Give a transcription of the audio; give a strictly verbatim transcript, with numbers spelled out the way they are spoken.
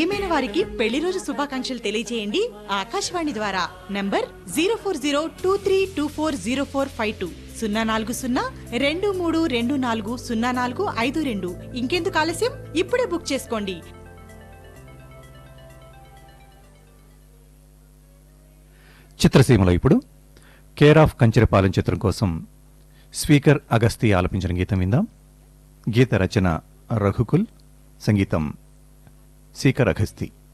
ప్రియమైన వారికి పెళ్లి రోజు శుభాకాంక్షలు తెలియజేయండి ఆకాశవాణి ద్వారా. Number zero four zero two three two four zero four five two సున్నా నాలుగు సున్నా రెండు మూడు రెండు నాలుగు సున్నా నాలుగు ఐదు రెండు. ఇంకెందుకు ఆలస్యం, ఇప్పుడే బుక్ చేసుకోండి. చిత్రసీమలో ఇప్పుడు కేర్ ఆఫ్ కంచెరపాలెం చిత్రం కోసం స్పీకర్ అగస్తి ఆలపించిన గీతం విందాం. గీత రచన రఘుకుల్, సంగీతం శీకర్ అగస్తి.